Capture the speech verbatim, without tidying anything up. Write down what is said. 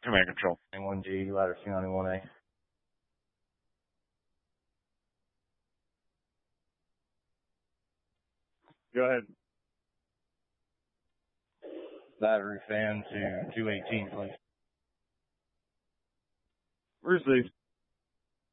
Command control. one G, ladder C ninety-one A. Go ahead. Battery fan to two eighteen, please. Received.